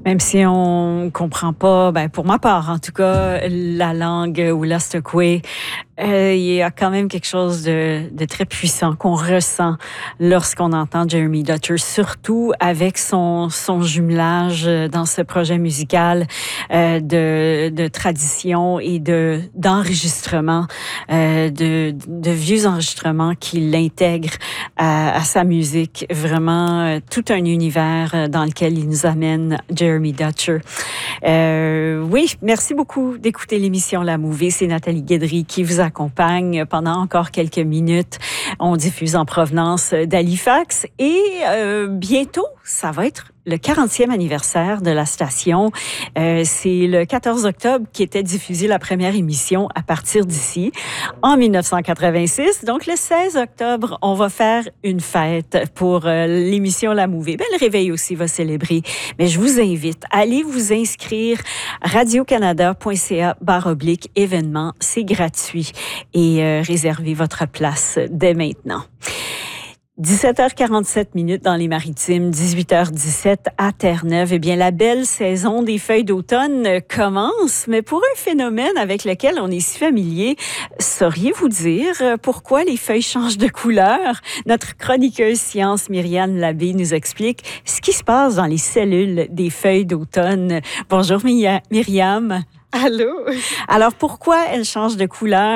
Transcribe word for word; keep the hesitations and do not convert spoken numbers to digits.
Même si on ne comprend pas, ben pour ma part en tout cas, la langue Wolastoqey, euh, il y a quand même quelque chose de, de très puissant qu'on ressent lorsqu'on entend Jeremy Dutcher, surtout avec son, son jumelage dans ce projet musical euh, de, de tradition et de, d'enregistrement, euh, de, de vieux enregistrements qu'il intègre à, à sa musique. Vraiment, euh, tout un univers dans lequel il nous amène, Jeremy Dutcher. Euh, oui, merci beaucoup d'écouter l'émission La Mouvée. C'est Nathalie Guédry qui vous accompagne pendant encore quelques minutes. On diffuse en provenance d'Halifax et euh, bientôt, ça va être le quarantième anniversaire de la station. Euh, c'est le quatorze octobre qui était diffusée la première émission à partir d'ici, en dix-neuf cent quatre-vingt-six. Donc, le seize octobre, on va faire une fête pour euh, l'émission La Mouvée. Ben, le Réveil aussi va célébrer. Mais je vous invite à aller vous inscrire radiocanada.ca barre oblique événements. C'est gratuit et euh, réservez votre place dès maintenant. dix-sept heures quarante-sept minutes dans les Maritimes, dix-huit heures dix-sept à Terre-Neuve. Eh bien, la belle saison des feuilles d'automne commence, mais pour un phénomène avec lequel on est si familier, sauriez-vous dire pourquoi les feuilles changent de couleur? Notre chroniqueuse science Myriam Labbé nous explique ce qui se passe dans les cellules des feuilles d'automne. Bonjour Myriam. Allô? Alors, pourquoi elles changent de couleur?